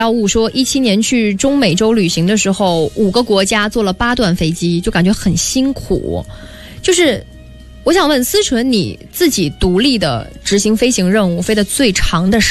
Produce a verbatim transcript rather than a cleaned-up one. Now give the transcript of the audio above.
要务说一七年去中美洲旅行的时候，五个国家坐了八段飞机，就感觉很辛苦。就是我想问思纯，你自己独立的执行飞行任务飞的最长的